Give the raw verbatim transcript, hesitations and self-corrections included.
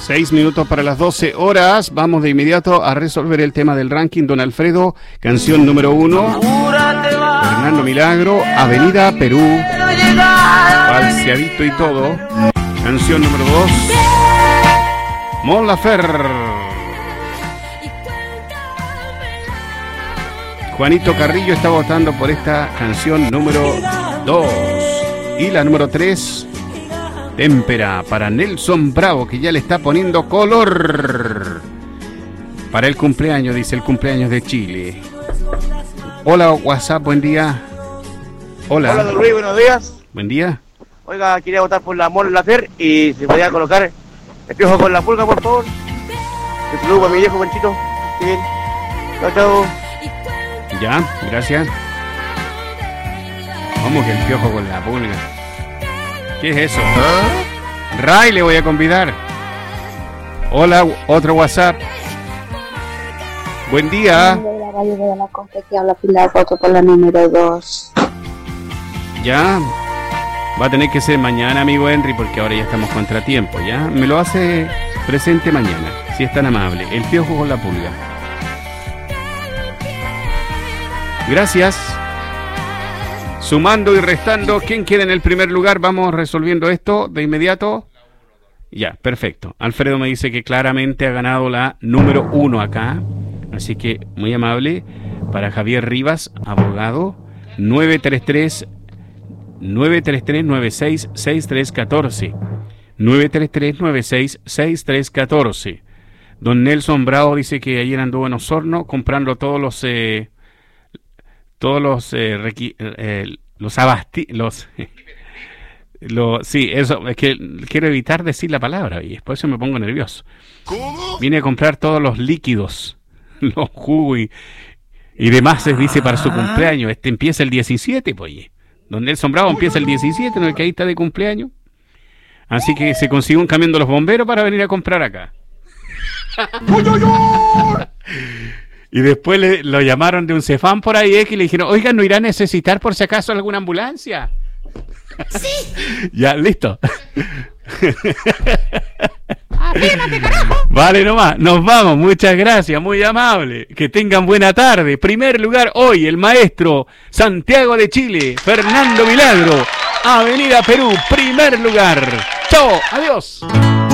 Seis minutos para las doce horas. Vamos de inmediato a resolver el tema del ranking. Don Alfredo, canción número uno. Fernando Milagro, Avenida Perú. Falseadito y todo. Canción número dos. Mon Laferte. Juanito Carrillo está votando por esta canción número dos. Y la número tres. Témpera para Nelson Bravo, que ya le está poniendo color para el cumpleaños, dice el cumpleaños de Chile. Hola, WhatsApp, buen día. Hola. Hola, don Luis, buenos días. Buen día. Oiga, quería votar por la Mon Laferte y se podía colocar el Piojo con la Pulga, por favor. Un saludo para mi viejo Panchito. Sí, bien. Chao, chao. Ya, gracias. ¿Cómo que el Piojo con la Pulga? ¿Qué es eso? ¿Ah? Ray, le voy a convidar. Hola, otro WhatsApp. Buen día. Voto por la número dos. Ya. Va a tener que ser mañana, amigo Henry, porque ahora ya estamos contratiempo, ¿ya? Me lo hace presente mañana, si es tan amable. El Piojo con la Pulga. Gracias. Sumando y restando, ¿quién queda en el primer lugar? Vamos resolviendo esto de inmediato. Ya, perfecto. Alfredo me dice que claramente ha ganado la número uno acá. Así que, muy amable, para Javier Rivas, abogado, nueve tres tres, nueve tres tres, nueve seis seis tres uno cuatro. nueve tres tres, nueve seis seis tres uno cuatro. Don Nelson Bravo dice que ayer anduvo en Osorno comprando todos los... Eh, todos los eh, requi- eh, los abasti los, los sí, eso es que quiero evitar decir la palabra y por eso me pongo nervioso. ¿Cómo? Vine a comprar todos los líquidos, los jugos y, y demás, se dice, para su cumpleaños. Este empieza el diecisiete, pues. Don Nelson Bravo empieza el diecisiete, ¿no? El que ahí está de cumpleaños. Así que se consiguió un camión de los bomberos para venir a comprar acá. Y después le, lo llamaron de un Cefam por ahí y le dijeron, oiga, ¿no irá a necesitar por si acaso alguna ambulancia? Sí. Ya, listo. ¡Afírmate, carajo! Vale, nomás, nos vamos, muchas gracias, muy amable. Que tengan buena tarde. Primer lugar hoy, el maestro Santiago de Chile, Fernando Milagro, Avenida Perú, primer lugar. Chao, adiós.